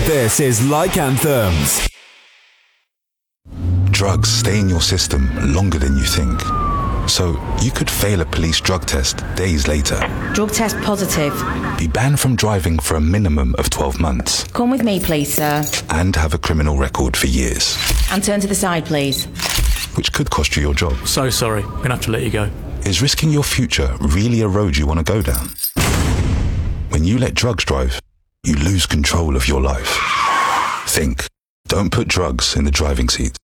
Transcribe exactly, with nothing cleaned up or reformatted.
This is Like Anthems. Drugs stay in your system longer than you think. So you could fail a police drug test days later. Drug test positive. Be banned from driving for a minimum of twelve months. Come with me, please, sir. And have a criminal record for years. And turn to the side, please. Which could cost you your job. So sorry, we're gonna have to let you go. Is risking your future really a road you want to go down? When you let drugs drive, you lose control of your life. Think. Don't put drugs in the driving seat.